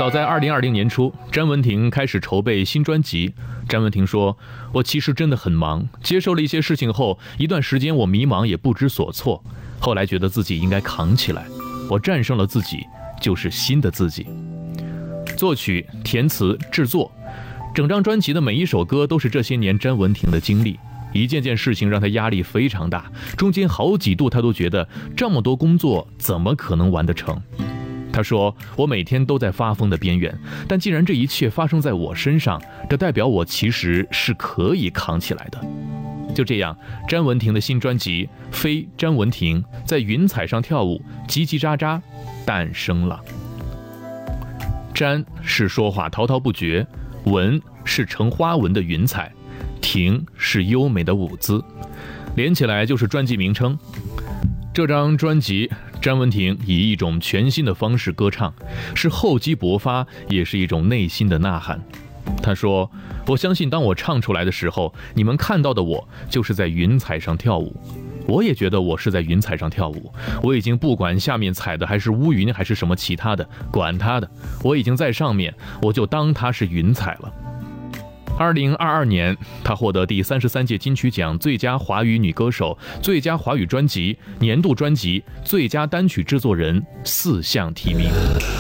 早在2020年初，詹雯婷开始筹备新专辑。詹雯婷说：“我其实真的很忙，接受了一些事情后，一段时间我迷茫也不知所措。后来觉得自己应该扛起来，我战胜了自己，就是新的自己。”作曲、填词、制作，整张专辑的每一首歌都是这些年詹雯婷的经历。一件件事情让她压力非常大，中间好几度她都觉得这么多工作怎么可能完得成。他说：“我每天都在发疯的边缘，但既然这一切发生在我身上，这代表我其实是可以扛起来的。”就这样，詹雯婷的新专辑《非詹雯婷在云彩上跳舞，叽叽喳喳》诞生了。詹是说话滔滔不绝，雯是成花纹的云彩，婷是优美的舞姿，连起来就是专辑名称。这张专辑，詹雯婷以一种全新的方式歌唱，是厚积薄发，也是一种内心的呐喊。她说：“我相信当我唱出来的时候，你们看到的我就是在云彩上跳舞。我也觉得我是在云彩上跳舞，我已经不管下面踩的还是乌云还是什么其他的，管他的，我已经在上面，我就当它是云彩了。”2022年，她获得第33届金曲奖最佳华语女歌手、最佳华语专辑、年度专辑、最佳单曲制作人4项提名。